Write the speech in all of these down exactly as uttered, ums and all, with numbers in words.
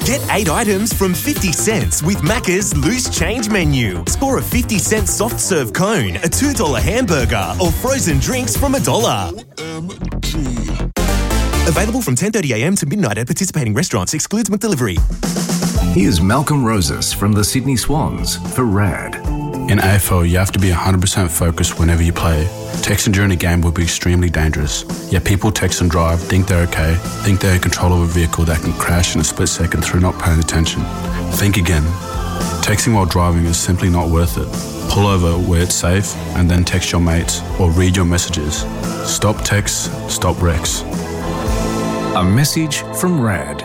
Get eight items from fifty cents with Macca's Loose Change menu. Score a fifty cent soft serve cone, a two dollar hamburger, or frozen drinks from a dollar. Available from ten thirty a m to midnight at participating restaurants. Excludes McDelivery. Here's Malcolm Roses from the Sydney Swans for RAD. In A F L, you have to be one hundred percent focused whenever you play. Texting during a game will be extremely dangerous. Yet people text and drive, think they're okay, think they're in control of a vehicle that can crash in a split second through not paying attention. Think again. Texting while driving is simply not worth it. Pull over where it's safe and then text your mates or read your messages. Stop texts, stop wrecks. A message from RAD.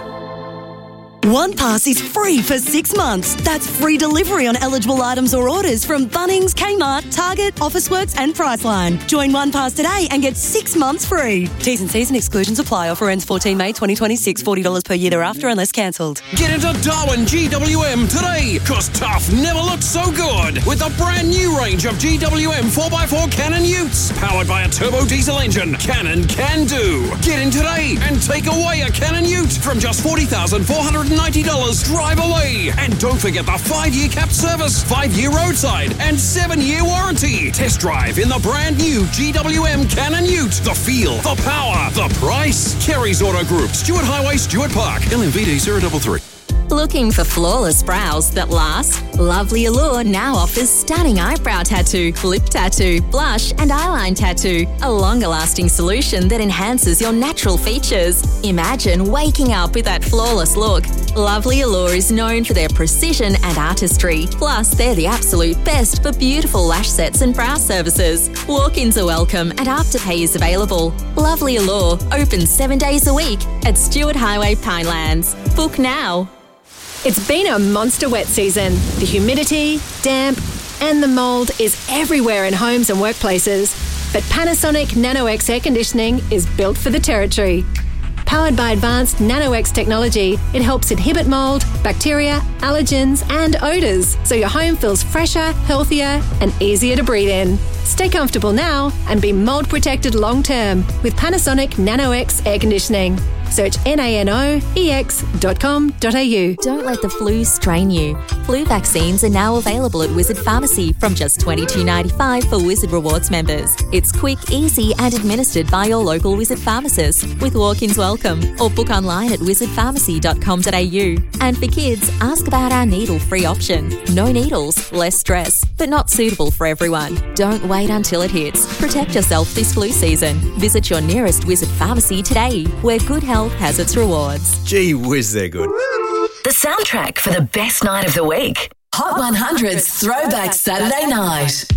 OnePass is free for six months. That's free delivery on eligible items or orders from Bunnings, Kmart, Target, Officeworks and Priceline. Join OnePass today and get six months free. T's and C's and exclusions apply. Offer ends fourteen May twenty twenty-six. forty dollars per year thereafter unless cancelled. Get into Darwin G W M today, because tough never looked so good. With a brand new range of G W M four by four Cannon utes, powered by a turbo diesel engine. Cannon can do. Get in today and take away a Cannon ute from just forty thousand four hundred ninety dollars. Drive away. And don't forget the five-year capped service, five-year roadside, and seven-year warranty. Test drive in the brand new G W M Cannon ute. The feel, the power, the price. Kerry's Auto Group, Stewart Highway, Stewart Park, L M V D zero three three. Looking for flawless brows that last? Lovely Allure now offers stunning eyebrow tattoo, lip tattoo, blush and eyeline tattoo. A longer lasting solution that enhances your natural features. Imagine waking up with that flawless look. Lovely Allure is known for their precision and artistry. Plus, they're the absolute best for beautiful lash sets and brow services. Walk-ins are welcome and Afterpay is available. Lovely Allure, open seven days a week at Stewart Highway, Pinelands. Book now. It's been a monster wet season. The humidity, damp, and the mould is everywhere in homes and workplaces. But Panasonic NanoX air conditioning is built for the territory. Powered by advanced NanoX technology, it helps inhibit mould, bacteria, allergens, and odours, so your home feels fresher, healthier, and easier to breathe in. Stay comfortable now and be mould protected long term with Panasonic NanoX air conditioning. Search N A N O E X dot com dot a u. Don't let the flu strain you. Flu vaccines are now available at Wizard Pharmacy from just twenty-two dollars ninety-five for Wizard Rewards members. It's quick, easy and administered by your local Wizard pharmacist with walk-ins welcome, or book online at wizard pharmacy dot com dot a u. And for kids, ask about our needle-free option. No needles, less stress, but not suitable for everyone. Don't wait until it hits. Protect yourself this flu season. Visit your nearest Wizard Pharmacy today, where good health has its rewards. Gee whiz, they're good. The soundtrack for the best night of the week. Hot one hundred's Throwback Saturday Night.